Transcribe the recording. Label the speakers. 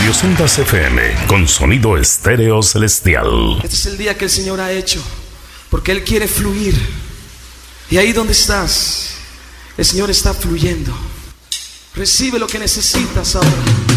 Speaker 1: Radio Ondas FM, con sonido estéreo celestial.
Speaker 2: Este es el día que el Señor ha hecho, porque Él quiere fluir. Y ahí donde estás, el Señor está fluyendo. Recibe lo que necesitas ahora.